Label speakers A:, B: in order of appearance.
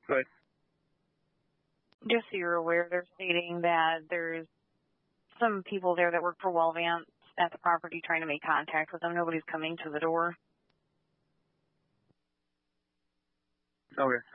A: Good.
B: Just so you're aware, they're stating that there's some people there that work for Wellvance at the property trying to make contact with them. Nobody's coming to the door.
A: Okay.